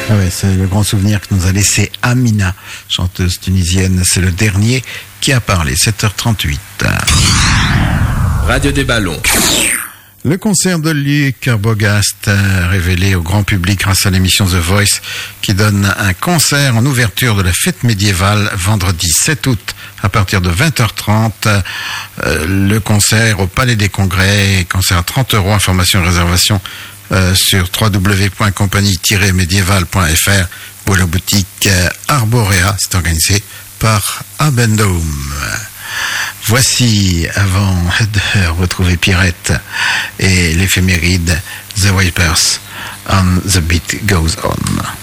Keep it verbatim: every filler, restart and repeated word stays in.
Ah ouais, c'est le grand souvenir que nous a laissé Amina, chanteuse tunisienne. C'est le dernier qui a parlé. sept heures trente-huit. Radio des Ballons. Le concert de Luc Arbogast, révélé au grand public grâce à l'émission The Voice, qui donne un concert en ouverture de la fête médiévale vendredi sept août à partir de vingt heures trente. Euh, le concert au Palais des Congrès, concert à trente euros, information et réservation euh, sur w w w point compagnie tiret médiévale point f r ou à la boutique euh, Arborea. C'est organisé par Abendome. Voici, avant de retrouver Pierrette et l'éphéméride, The Wipers, and the beat goes on.